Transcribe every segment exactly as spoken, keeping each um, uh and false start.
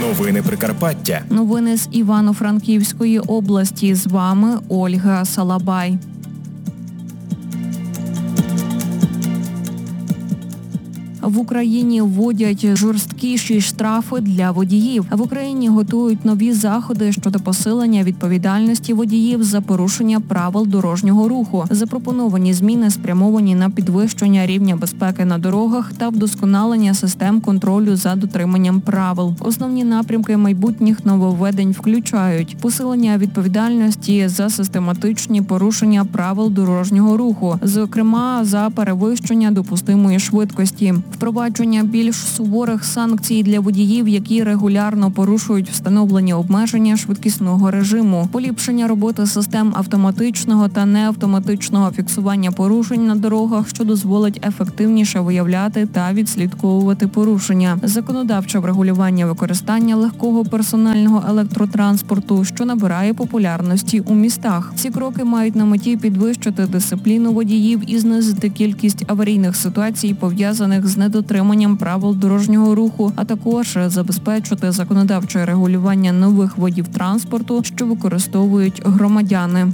Новини Прикарпаття. Новини з Івано-Франківської області. З вами Ольга Салабай. В Україні вводять жорсткіші штрафи для водіїв. В Україні готують нові заходи щодо посилення відповідальності водіїв за порушення правил дорожнього руху. Запропоновані зміни спрямовані на підвищення рівня безпеки на дорогах та вдосконалення систем контролю за дотриманням правил. Основні напрямки майбутніх нововведень включають посилення відповідальності за систематичні порушення правил дорожнього руху, зокрема за перевищення допустимої швидкості. Впровадження більш суворих санкцій для водіїв, які регулярно порушують встановлені обмеження швидкісного режиму, поліпшення роботи систем автоматичного та неавтоматичного фіксування порушень на дорогах, що дозволить ефективніше виявляти та відслідковувати порушення, законодавче врегулювання використання легкого персонального електротранспорту, що набирає популярності у містах. Ці кроки мають на меті підвищити дисципліну водіїв і знизити кількість аварійних ситуацій, пов'язаних з недотриманням правил дорожнього руху, а також забезпечити законодавче регулювання нових видів транспорту, що використовують громадяни.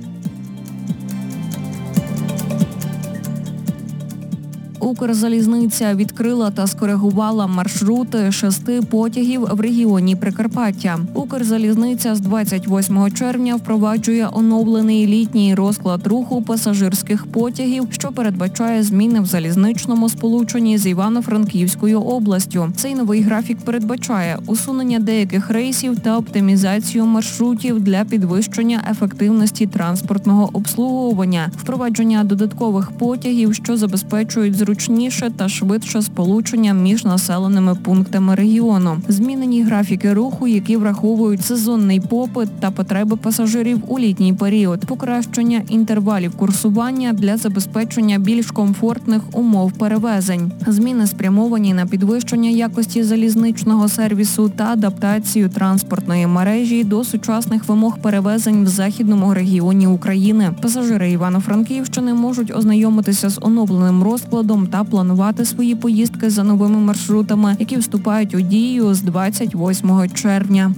Укрзалізниця відкрила та скоригувала маршрути шести потягів в регіоні Прикарпаття. Укрзалізниця з двадцять восьмого червня впроваджує оновлений літній розклад руху пасажирських потягів, що передбачає зміни в залізничному сполученні з Івано-Франківською областю. Цей новий графік передбачає усунення деяких рейсів та оптимізацію маршрутів для підвищення ефективності транспортного обслуговування, впровадження додаткових потягів, що забезпечують зручність зручніше та швидше сполучення між населеними пунктами регіону. Змінені графіки руху, які враховують сезонний попит та потреби пасажирів у літній період, покращення інтервалів курсування для забезпечення більш комфортних умов перевезень. Зміни спрямовані на підвищення якості залізничного сервісу та адаптацію транспортної мережі до сучасних вимог перевезень в західному регіоні України. Пасажири Івано-Франківщини можуть ознайомитися з оновленим розкладом та планувати свої поїздки за новими маршрутами, які вступають у дію з двадцять восьмого червня.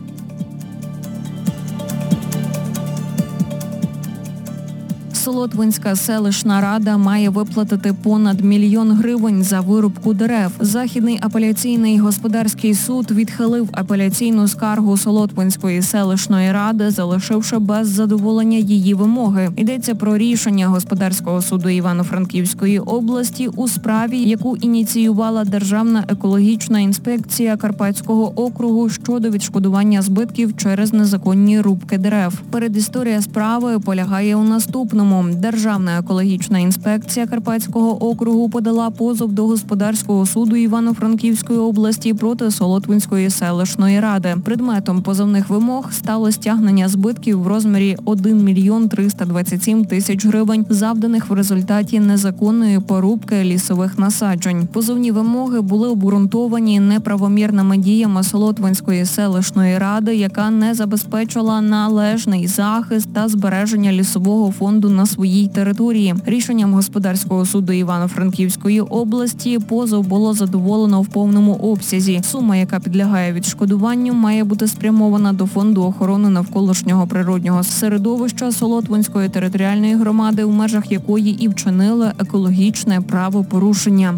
Солотвинська селищна рада має виплатити понад мільйон гривень за вирубку дерев. Західний апеляційний господарський суд відхилив апеляційну скаргу Солотвинської селищної ради, залишивши без задоволення її вимоги. Йдеться про рішення господарського суду Івано-Франківської області у справі, яку ініціювала Державна екологічна інспекція Карпатського округу щодо відшкодування збитків через незаконні рубки дерев. Передісторія справи полягає у наступному. Державна екологічна інспекція Карпатського округу подала позов до господарського суду Івано-Франківської області проти Солотвинської селищної ради. Предметом позовних вимог стало стягнення збитків в розмірі один мільйон триста двадцять сім тисяч гривень, завданих в результаті незаконної порубки лісових насаджень. Позовні вимоги були обґрунтовані неправомірними діями Солотвинської селищної ради, яка не забезпечила належний захист та збереження лісового фонду на своїй території. Рішенням господарського суду Івано-Франківської області позов було задоволено в повному обсязі. Сума, яка підлягає відшкодуванню, має бути спрямована до Фонду охорони навколишнього природнього середовища Солотвинської територіальної громади, у межах якої і вчинили екологічне правопорушення.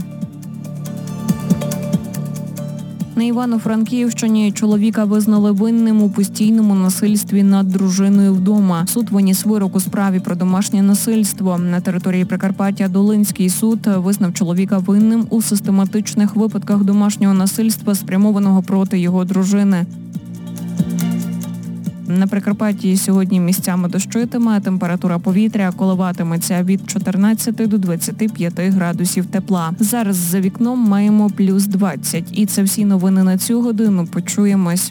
На Івано-Франківщині чоловіка визнали винним у постійному насильстві над дружиною вдома. Суд виніс вирок у справі про домашнє насильство. На території Прикарпаття Долинський суд визнав чоловіка винним у систематичних випадках домашнього насильства, спрямованого проти його дружини. На Прикарпатті сьогодні місцями дощитиме, температура повітря коливатиметься від чотирнадцяти до двадцяти п'яти градусів тепла. Зараз за вікном маємо плюс двадцять. І це всі новини на цю годину. Почуємось.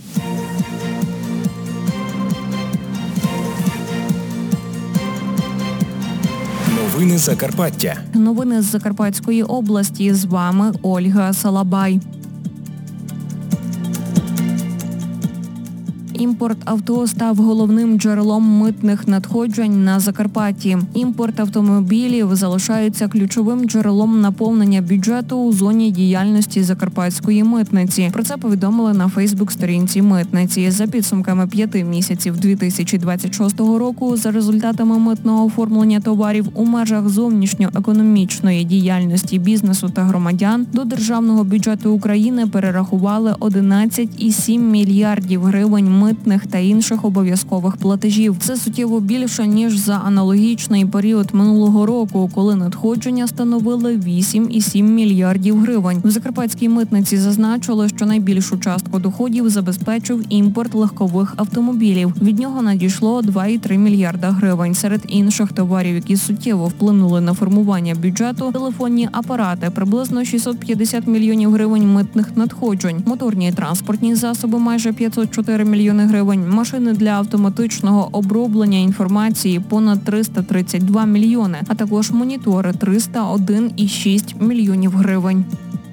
Новини Закарпаття. Новини з Закарпатської області. З вами Ольга Салабай. Імпорт авто став головним джерелом митних надходжень на Закарпатті. Імпорт автомобілів залишається ключовим джерелом наповнення бюджету у зоні діяльності Закарпатської митниці. Про це повідомили на Фейсбук-сторінці митниці. За підсумками п'яти місяців дві тисячі двадцять шостого року, за результатами митного оформлення товарів у межах зовнішньоекономічної діяльності бізнесу та громадян до державного бюджету України перерахували одинадцять цілих сім мільярдів гривень митних та інших обов'язкових платежів. Це суттєво більше, ніж за аналогічний період минулого року, коли надходження становили вісім цілих сім мільярдів гривень. В Закарпатській митниці зазначили, що найбільшу частку доходів забезпечив імпорт легкових автомобілів. Від нього надійшло два цілих три мільярда гривень. Серед інших товарів, які суттєво вплинули на формування бюджету, телефонні апарати – приблизно шістсот п'ятдесят мільйонів гривень митних надходжень, моторні і транспортні засоби – майже п'ятсот чотири мільйони гривень, машини для автоматичного оброблення інформації – понад триста тридцять два мільйони, а також монітори – триста один цілих шість мільйонів гривень.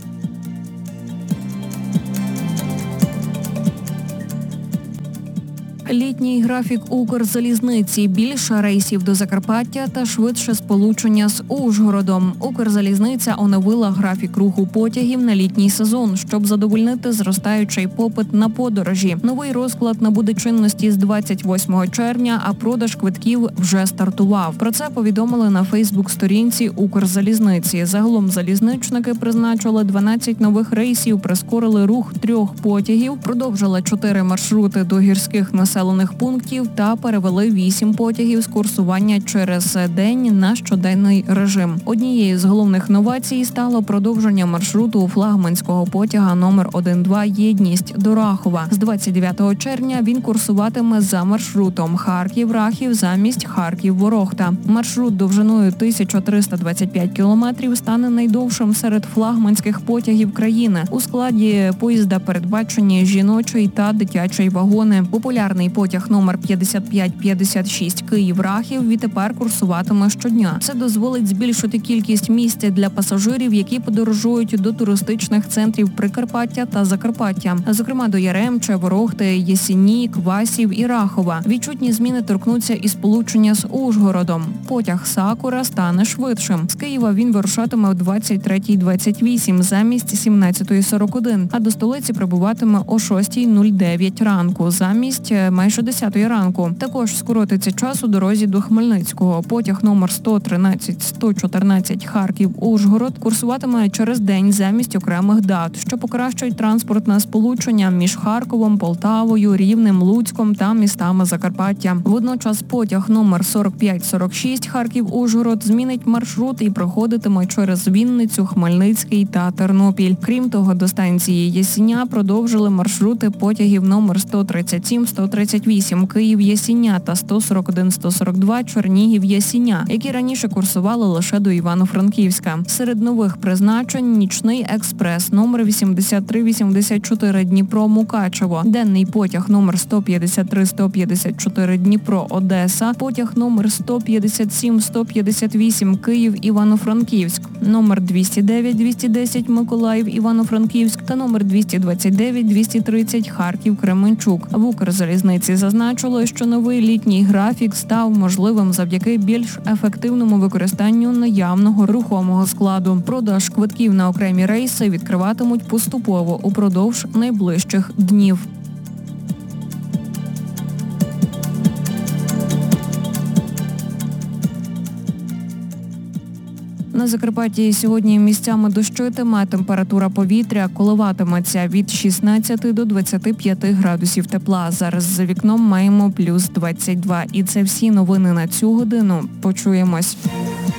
Літній графік Укрзалізниці, більше рейсів до Закарпаття та швидше сполучення з Ужгородом. Укрзалізниця оновила графік руху потягів на літній сезон, щоб задовольнити зростаючий попит на подорожі. Новий розклад набуде чинності з двадцять восьмого червня, а продаж квитків вже стартував. Про це повідомили на Фейсбук-сторінці Укрзалізниці. Загалом залізничники призначили дванадцять нових рейсів, прискорили рух трьох потягів, продовжили чотири маршрути до гірських населених пунктів та перевели вісім потягів з курсування через день на щоденний режим. Однією з головних новацій стало продовження маршруту флагманського потяга номер один два «Єдність» до Рахова. З двадцять дев'ятого червня він курсуватиме за маршрутом Харків-Рахів замість Харків-Ворохта. Маршрут довжиною тисяча триста двадцять п'ять кілометрів стане найдовшим серед флагманських потягів країни. У складі поїзда передбачені жіночий та дитячий вагони. Популярний потяг номер п'ятдесят п'ять п'ятдесят шість Київ-Рахів відтепер курсуватиме щодня. Це дозволить збільшити кількість місць для пасажирів, які подорожують до туристичних центрів Прикарпаття та Закарпаття, зокрема до Яремча, Ворохти, Єсіні, Квасів і Рахова. Відчутні зміни торкнуться і сполучення з Ужгородом. Потяг «Сакура» стане швидшим. З Києва він вирушатиме о двадцять третя двадцять вісім замість сімнадцята сорок один, а до столиці прибуватиме о шоста нуль дев'ять ранку замість майже десятої ранку. Також скоротиться час у дорозі до Хмельницького. Потяг номер сто тринадцять сто чотирнадцять Харків-Ужгород курсуватиме через день замість окремих дат, що покращують транспортне сполучення між Харковом, Полтавою, Рівнем, Луцьком та містами Закарпаття. Водночас потяг номер сорок п'ять сорок шість Харків-Ужгород змінить маршрут і проходитиме через Вінницю, Хмельницький та Тернопіль. Крім того, до станції Єсіня продовжили маршрути потягів номер сто тридцять сім сто тридцять вісім Київ-Єсіня та сто сорок один сто сорок два Чернігів-Єсіня, які раніше курсували лише до Івано-Франківська. Серед нових призначень – нічний експрес номер вісімдесят три вісімдесят чотири Дніпро-Мукачево, денний потяг номер сто п'ятдесят три сто п'ятдесят чотири Дніпро-Одеса, потяг номер сто п'ятдесят сім сто п'ятдесят вісім Київ-Івано-Франківськ, номер двісті дев'ять двісті десять Миколаїв-Івано-Франківськ та номер двісті двадцять дев'ять двісті тридцять Харків-Кременчук. В Укрзалізниці зазначили, що новий літній графік став можливим завдяки більш ефективному використанню наявного рухомого складу. Продаж квитків на окремі рейси відкриватимуть поступово упродовж найближчих днів. На Закарпатті сьогодні місцями дощитиме, температура повітря коливатиметься від шістнадцяти до двадцяти п'яти градусів тепла. Зараз за вікном маємо плюс двадцять два. І це всі новини на цю годину. Почуємось.